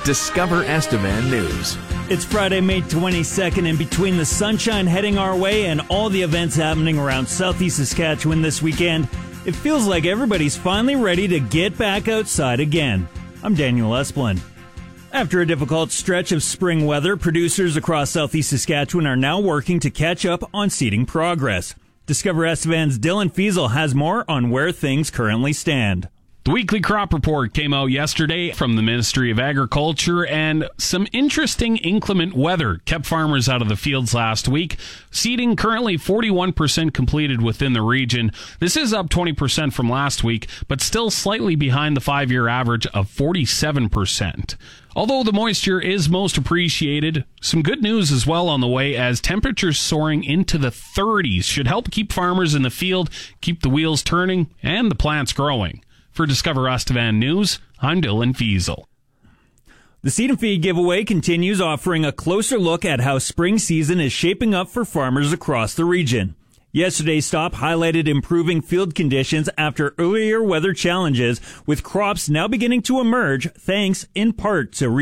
Discover Estevan News. It's Friday, May 22nd, and between the sunshine heading our way and all the events happening around southeast Saskatchewan this weekend, it feels like everybody's finally ready to get back outside again. I'm Daniel Esplin. After a difficult stretch of spring weather, producers across southeast Saskatchewan are now working to catch up on seeding progress. Discover Estevan's Dylan Fiesel has more on where things currently stand. The weekly crop report came out yesterday from the Ministry of Agriculture, and some interesting inclement weather kept farmers out of the fields last week. Seeding currently 41% completed within the region. This is up 20% from last week, but still slightly behind the 5-year average of 47%. Although the moisture is most appreciated, some good news as well on the way, as temperatures soaring into the 30s should help keep farmers in the field, keep the wheels turning, and the plants growing. For Discover Estevan News, I'm Dylan Fiesel. The Seed and Feed giveaway continues, offering a closer look at how spring season is shaping up for farmers across the region. Yesterday's stop highlighted improving field conditions after earlier weather challenges, with crops now beginning to emerge thanks in part to